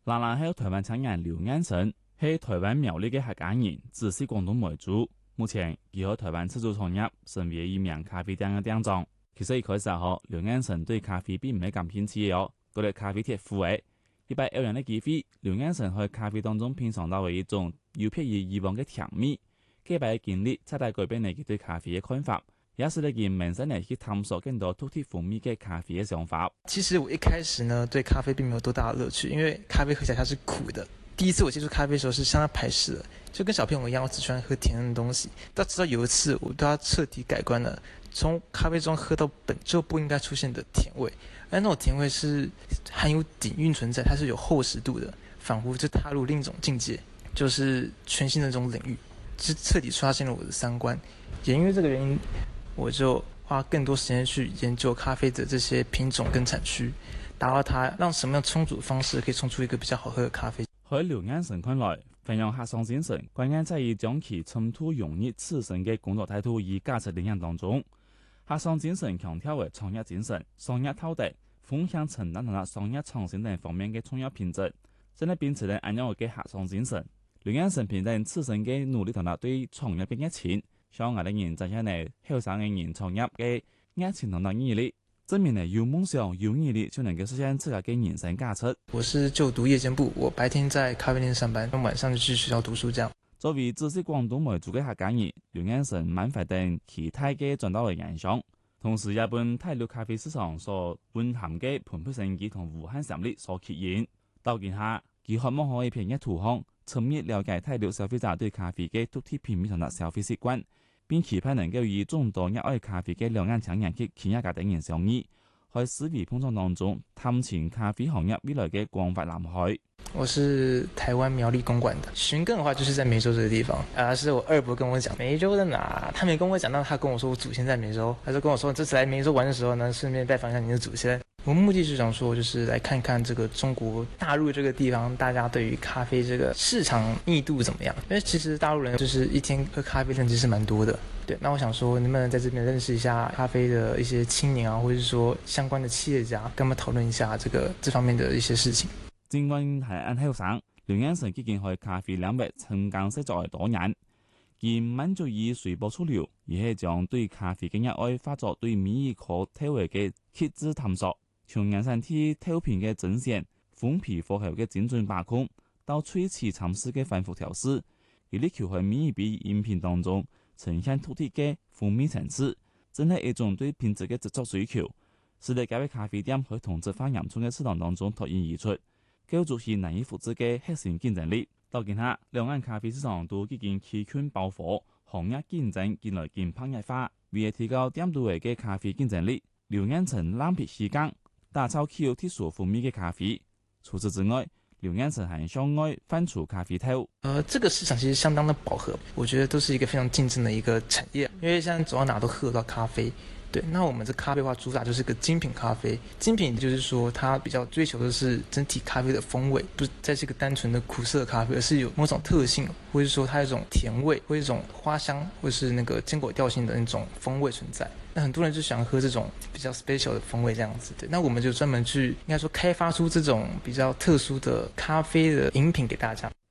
兰兰係台灣青年劉安成，係台灣苗栗嘅客家人，自是廣東為主。目前佢喺台灣自主創業，成為一名咖啡店嘅店長。其實一開始後，劉安成對咖啡並唔係感興趣嘅，覺得咖啡鐵苦嘅。100偶然嘅機會，劉安成喺咖啡當中品嘗到嘅一種有別於以往嘅甜味。幾百嘅經歷，徹底改變咗佢對咖啡嘅看法，也使得佢萌生嚟去探索更多獨特風味嘅咖啡嘅想法。 其實我一開始呢，對咖啡並沒有多大的樂趣，因為咖啡喝起來它是苦的。第一次我接觸咖啡的時候是相當排斥的，就跟小朋友一樣，我只喜歡喝甜的東西。但直到有一次，我對它徹底改觀了，從咖啡中喝到本就不應該出現的甜味，而那種甜味是含有底蘊存在，它是有厚實度的，仿佛就踏入另一種境界，就是全新的這種領域，就徹底刷新了我的三觀。也因為這個原因，我就花更多時間去研究咖啡的這些品種跟產區，達到它讓什麼樣沖煮方式可以沖出一個比較好喝的咖啡。 喺劉安成看來，培養客商精神，關鍵在於將其深度融入自身嘅工作態度與價值理念當中。客商精神強調為創業精神、商業道德、風險承擔同埋商業創新等方面嘅重要品質，真係秉持咗安樣嘅客商精神。劉安成憑藉自身嘅努力同埋對創業嘅熱情，向外啲人展現嚟後生嘅人創業嘅熱情同埋毅力。證明了有夢想、有毅力就能夠實現自己嘅人生價值。 我是就讀夜間部，我白天在咖啡店上班，晚上就去學校讀書。這樣作為自是廣東為主嘅客家人，劉安成滿懷對其他嘅轉到嘅影響，同時也本大陸咖啡市場所蘊含嘅蓬勃生機同無限潛力所吸引。到今下，佢渴望可以平一途向，深入了解大陸消費者對咖啡嘅獨特品味同埋消費習慣。並期盼能夠與眾多熱愛咖啡嘅兩岸青年去傾一架等人相遇，喺思維碰撞當中探尋咖啡行業未來嘅廣闊藍海。 我是台灣苗栗公館的，尋根的話就是在梅州這個地方，是我二伯跟我講梅州在哪，他沒跟我講，但他跟我說我祖先在梅州，他就跟我說這次來梅州玩的時候呢，順便拜訪一下你的祖先。我目的是想說，就是來看看這個中國大陸這個地方，大家對於咖啡這個市場密度怎麼樣？因為其實大陸人就是一天喝咖啡的人其實蠻多的。對，那我想說，能不能在這邊認識一下咖啡的一些青年啊，或者是說相關的企業家，跟他們討論一下這方面的一些事情。 盡管係按後生，劉安成已經喺咖啡領域曾經實作多年，而滿足於隨波逐流，而係將對咖啡嘅熱愛化作對每一顆體會嘅極致探索。從人生體調頻嘅整線、封皮火候嘅精準把控，到萃取參試嘅反覆調試，而力求喺每一杯飲品當中呈現獨特嘅風味層次，真係一種對品質嘅執着追求，使得這位咖啡店喺同質化嚴重嘅市場當中脫穎而出，構築起難以複製嘅核心競爭力。到今下，兩岸咖啡市場都已經氣氛飽和，行業競爭近來更澎湃化，為了提高店度位嘅咖啡競爭力，劉安成攬皮細耕，打造具有特殊風味嘅咖啡。除此之外，劉安成還向外販出咖啡豆。 這個市場其實相當的飽和，我覺得都是一個非常競爭的一個產業，因為現在走到哪都喝到咖啡。對，那我們這咖啡的話主打就是個精品咖啡，精品就是說它比較追求的是整體咖啡的風味，不是再是一個單純的苦澀咖啡，而是有某種特性，或者說它有一種甜味，或者一種花香，或者是那個堅果調性的那種風味存在。那很多人就想喝這種比較 special 的風味這樣子，對，那我們就專門去應該說開發出這種比較特殊的咖啡的飲品給大家。